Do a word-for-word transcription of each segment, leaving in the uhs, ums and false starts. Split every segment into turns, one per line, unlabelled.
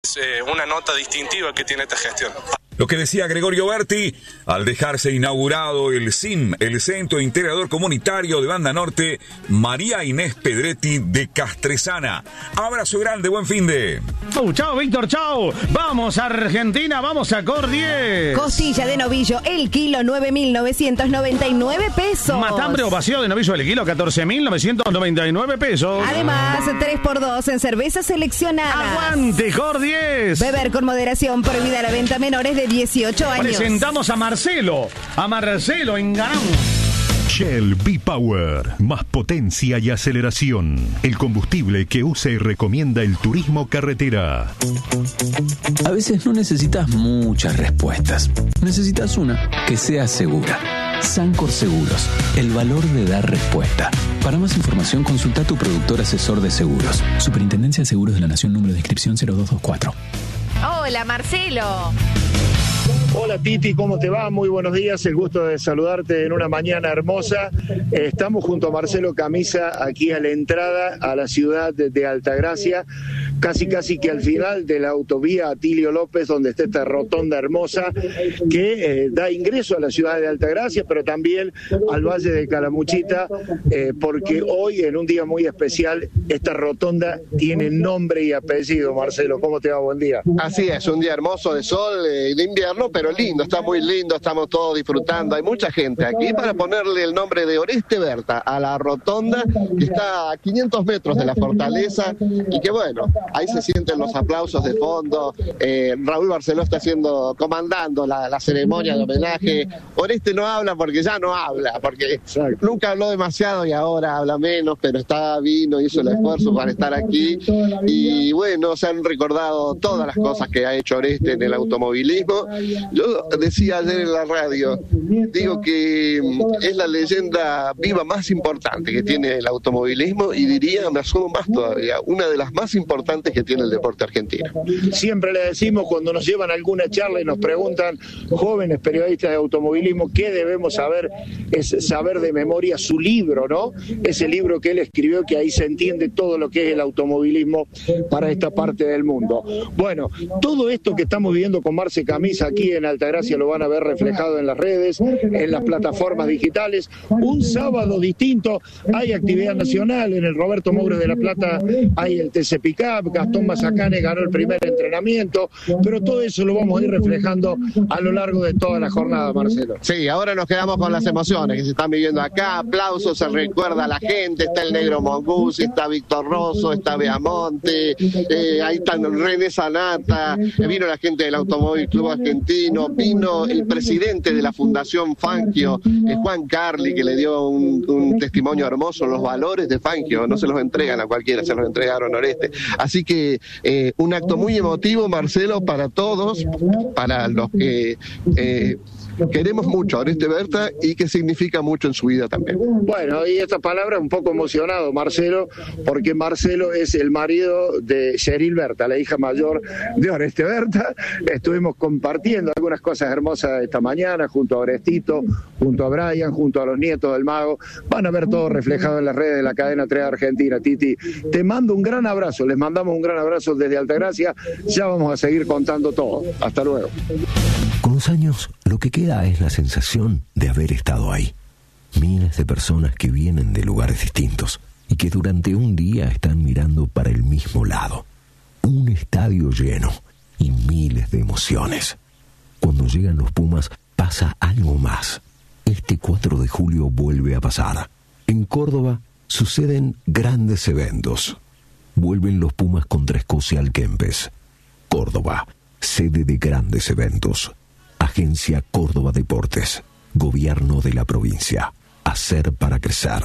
es eh, una nota distintiva que tiene esta gestión.
Lo que decía Gregorio Berti al dejarse inaugurado el C I M, el Centro Integrador Comunitario de Banda Norte, María Inés Pedretti de Castresana. Abrazo grande, buen fin de.
Chau, chao, Víctor, chao. Vamos a Argentina, vamos a Cor diez.
Costilla de novillo, el kilo, nueve mil novecientos noventa y nueve pesos.
Matambre o vacío de novillo, el kilo, catorce mil novecientos noventa y nueve pesos.
Además, tres por dos en cervezas seleccionadas.
¡Aguante, Cor diez!
Beber con moderación, prohibida la venta a menores de dieciocho años.
Presentamos a Marcelo, a Marcelo en Ganamos.
Shell V-Power, más potencia y aceleración. El combustible que usa y recomienda el turismo carretera.
A veces no necesitas muchas respuestas. Necesitas una que sea segura. Sancor Seguros, el valor de dar respuesta. Para más información, consulta a tu productor asesor de seguros. Superintendencia de Seguros de la Nación, número de inscripción cero dos dos cuatro.
Hola, Marcelo.
Hola Titi, ¿cómo te va? Muy buenos días, el gusto de saludarte en una mañana hermosa. Estamos junto a Marcelo Camisa aquí a la entrada a la ciudad de Altagracia, casi casi que al final de la autovía Atilio López, donde está esta rotonda hermosa que eh, da ingreso a la ciudad de Altagracia, pero también al Valle de Calamuchita, eh, porque hoy, en un día muy especial, esta rotonda tiene nombre y apellido. Marcelo, ¿cómo te va? Buen día.
Así es, un día hermoso de sol y eh, de invierno, pero lindo, está muy lindo, estamos todos disfrutando. Hay mucha gente aquí para ponerle el nombre de Oreste Berta a la rotonda, que está a quinientos metros de la fortaleza, y que bueno, ahí se sienten los aplausos de fondo. eh, Raúl Barceló está haciendo, comandando la, la ceremonia de homenaje. Oreste no habla porque ya no habla, porque Exacto. nunca habló demasiado y ahora habla menos, pero está, vino, hizo el esfuerzo para estar aquí, y bueno, se han recordado todas las cosas que ha hecho Oreste en el automovilismo. Yo decía ayer en la radio, digo que es la leyenda viva más importante que tiene el automovilismo, y diría, me asumo más todavía, una de las más importantes que tiene el deporte argentino.
Siempre le decimos, cuando nos llevan a alguna charla y nos preguntan, jóvenes periodistas de automovilismo, ¿qué debemos saber? Es saber de memoria su libro, ¿no? Ese libro que él escribió, que ahí se entiende todo lo que es el automovilismo para esta parte del mundo. Bueno, todo esto que estamos viviendo con Marce Camisa aquí en Altagracia lo van a ver reflejado en las redes, en las plataformas digitales. Un sábado distinto, hay actividad nacional, en el Roberto Moura de La Plata hay el T C Pickup, Gastón Mazacane ganó el primer entrenamiento, pero todo eso lo vamos a ir reflejando a lo largo de toda la jornada, Marcelo.
Sí, ahora nos quedamos con las emociones que se están viviendo acá, aplausos, se recuerda a la gente, está el Negro Monguzi, está Víctor Rosso, está Beamonte, eh, ahí está René Sanata, eh, vino la gente del Automóvil Club Argentino, vino el presidente de la Fundación Fangio, eh, Juan Carli, que le dio un, un testimonio hermoso, los valores de Fangio, no se los entregan a cualquiera, se los entregaron a Oreste. Así que eh, un acto muy emotivo, Marcelo, para todos, para los que eh, queremos mucho a Oreste Berta y que significa mucho en su vida también.
Bueno, y esta palabra un poco emocionado, Marcelo, porque Marcelo es el marido de Cheryl Berta, la hija mayor de Oreste Berta. Estuvimos compartiendo algunas cosas hermosas esta mañana junto a Orestito, junto a Brian, junto a los nietos del mago. Van a ver todo reflejado en las redes de la cadena tres Argentina. Titi, te mando un gran abrazo, les mandamos un gran abrazo desde Altagracia. Ya vamos a seguir contando todo. Hasta luego.
Con los años, lo que queda es la sensación de haber estado ahí. Miles de personas que vienen de lugares distintos y que durante un día están mirando para el mismo lado. Un estadio lleno y miles de emociones. Cuando llegan los Pumas, pasa algo más. Este cuatro de julio vuelve a pasar. En Córdoba suceden grandes eventos. Vuelven los Pumas contra Escocia al Kempes. Córdoba, sede de grandes eventos. Agencia Córdoba Deportes. Gobierno de la provincia. Hacer para crecer.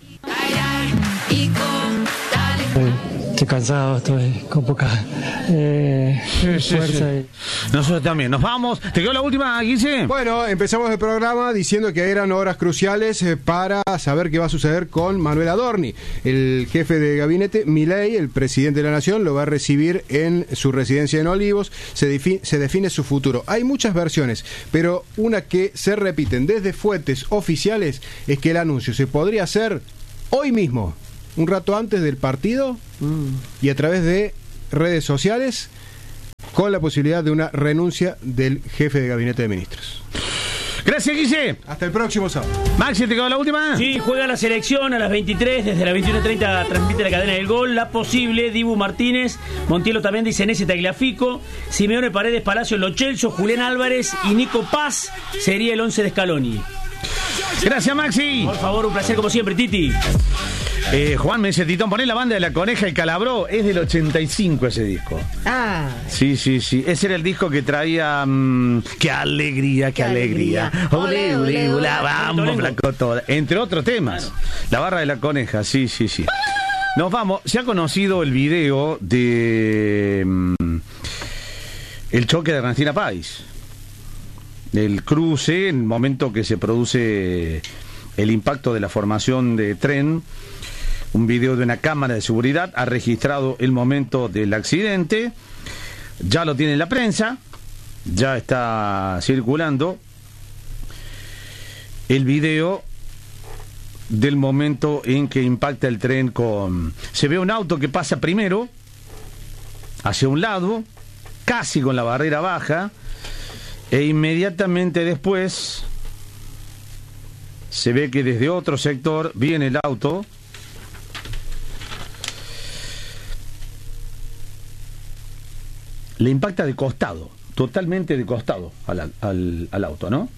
Estoy cansado, estoy con poca eh,
sí, sí,
fuerza.
Sí. Y... Nosotros también. Nos vamos. ¿Te quedó la última, Guille?
Bueno, empezamos el programa diciendo que eran horas cruciales para saber qué va a suceder con Manuel Adorni. El jefe de gabinete, Milei, el presidente de la Nación, lo va a recibir en su residencia en Olivos. Se, defi- se define su futuro. Hay muchas versiones, pero una que se repiten desde fuentes oficiales es que el anuncio se podría hacer hoy mismo, un rato antes del partido, mm. y a través de redes sociales, con la posibilidad de una renuncia del jefe de gabinete de ministros.
Gracias, Guille.
Hasta el próximo sábado.
Maxi, ¿te quedó la última?
Sí, juega la selección a las veintitrés, desde las veintiuno treinta transmite la cadena del gol. La posible, Dibu Martínez, Montiel Otamendi, Senesi, Tagliafico, Simeone, Paredes, Palacio, Lo Celso, Julián Álvarez y Nico Paz sería el once de Scaloni.
Gracias, Maxi.
Por favor, un placer como siempre, Titi.
Eh, Juan me dice, Titón, poné la banda de La Coneja y Calabró. Es del ochenta y cinco ese disco.
Ah.
Sí, sí, sí. Ese era el disco que traía... Mmm, ¡Qué alegría, qué, qué alegría! Ole, ole, ole, vamos, Blanco toda. Entre otros temas. La barra de La Coneja, sí, sí, sí. Nos vamos. Se ha conocido el video de... Mmm, el choque de Ernestina Páez. El cruce, en el momento que se produce el impacto de la formación de tren. Un video de una cámara de seguridad ha registrado el momento del accidente. Ya lo tiene la prensa, ya está circulando el video del momento en que impacta el tren con... Se ve un auto que pasa primero hacia un lado, casi con la barrera baja, e inmediatamente después se ve que desde otro sector viene el auto. Le impacta de costado, totalmente de costado al, al, al auto, ¿no?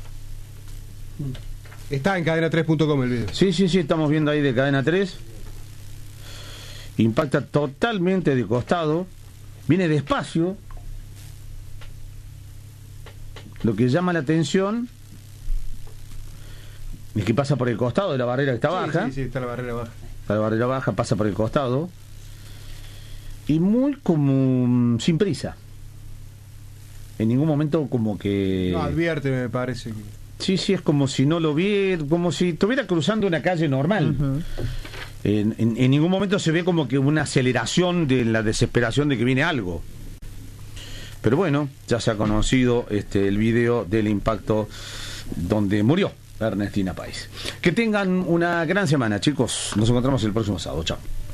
Está en cadena tres punto com el video.
Sí, sí, sí, estamos viendo ahí de cadena tres. Impacta totalmente de costado, viene despacio. Lo que llama la atención es que pasa por el costado de la barrera que está
sí,
baja.
Sí, sí, está la barrera baja.
Está la barrera baja, pasa por el costado. Y muy como sin prisa. En ningún momento como que...
No, advierte, me parece.
Sí, sí, es como si no lo viera, como si estuviera cruzando una calle normal. Uh-huh. en, en, en ningún momento se ve como que una aceleración de la desesperación de que viene algo. Pero bueno, ya se ha conocido este el video del impacto donde murió Ernestina Páez. Que tengan una gran semana, chicos. Nos encontramos el próximo sábado. Chao.